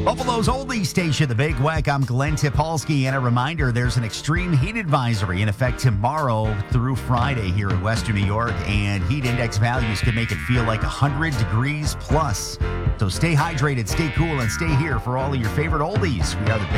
Buffalo's Oldie Station, the Big Weck. I'm Glenn Tipolsky, and a reminder, there's an extreme heat advisory in effect tomorrow through Friday here in Western New York, and heat index values could make it feel like 100 degrees plus. So stay hydrated, stay cool, and stay here for all of your favorite oldies. We are the Big